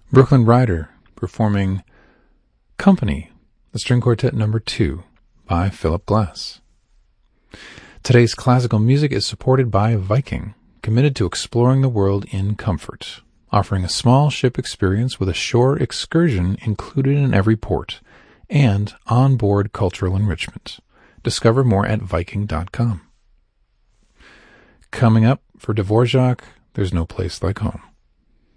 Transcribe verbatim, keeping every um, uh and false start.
Brooklyn Rider performing Company, the string quartet number two by Philip Glass. Today's classical music is supported by Viking, committed to exploring the world in comfort, offering a small ship experience with a shore excursion included in every port, and on-board cultural enrichment. Discover more at Viking dot com. Coming up for Dvorak, There's No Place Like Home.